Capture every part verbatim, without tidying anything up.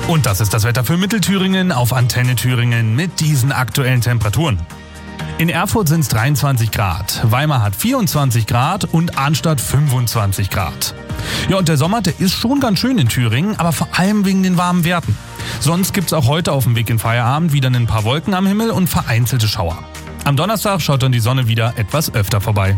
Und das ist das Wetter für Mittelthüringen auf Antenne Thüringen mit diesen aktuellen Temperaturen. In Erfurt sind es dreiundzwanzig Grad, Weimar hat vierundzwanzig Grad und Arnstadt fünfundzwanzig Grad. Ja, und der Sommer, der ist schon ganz schön in Thüringen, aber vor allem wegen den warmen Werten. Sonst gibt's auch heute auf dem Weg in Feierabend wieder ein paar Wolken am Himmel und vereinzelte Schauer. Am Donnerstag schaut dann die Sonne wieder etwas öfter vorbei.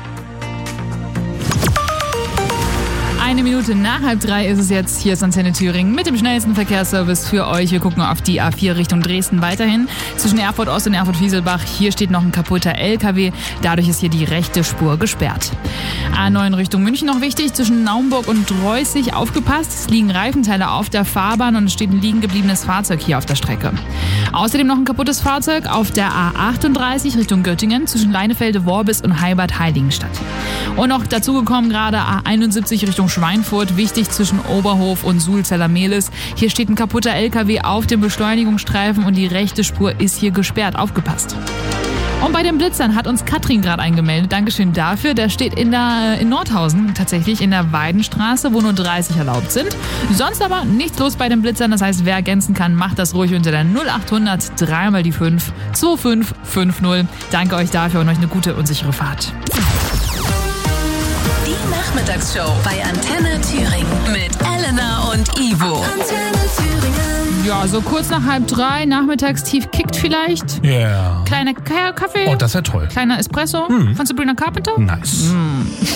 Eine Minute nach halb drei ist es jetzt. Hier ist Antenne Thüringen mit dem schnellsten Verkehrsservice für euch. Wir gucken auf die A vier Richtung Dresden weiterhin. Zwischen Erfurt Ost und Erfurt Fieselbach. Hier steht noch ein kaputter L K W. Dadurch ist hier die rechte Spur gesperrt. A neun Richtung München noch wichtig. Zwischen Naumburg und Reußig aufgepasst. Es liegen Reifenteile auf der Fahrbahn und es steht ein liegen gebliebenes Fahrzeug hier auf der Strecke. Außerdem noch ein kaputtes Fahrzeug auf der A achtunddreißig Richtung Göttingen. Zwischen Leinefelde, Worbis und Heibad-Heiligenstadt. Und noch dazugekommen gerade A einundsiebzig Richtung Schweinfurt, wichtig zwischen Oberhof und Sulzeller-Mehlis. Hier steht ein kaputter L K W auf dem Beschleunigungsstreifen und die rechte Spur ist hier gesperrt. Aufgepasst. Und bei den Blitzern hat uns Katrin gerade eingemeldet. Dankeschön dafür. Der steht in, der, in Nordhausen, tatsächlich in der Weidenstraße, wo nur dreißig erlaubt sind. Sonst aber nichts los bei den Blitzern. Das heißt, wer ergänzen kann, macht das ruhig unter der null achthundert drei mal die fünf zwei fünf fünf null. Danke euch dafür und euch eine gute und sichere Fahrt. Die Nachmittagsshow bei Antenne Thüringen mit Elena und Ivo. Antenne Thüringen. Ja, so kurz nach halb drei, Nachmittagstief kickt vielleicht. Ja. Yeah. Kleiner Kaffee. Oh, das wäre toll. Kleiner Espresso hm. von Sabrina Carpenter. Nice. Hm.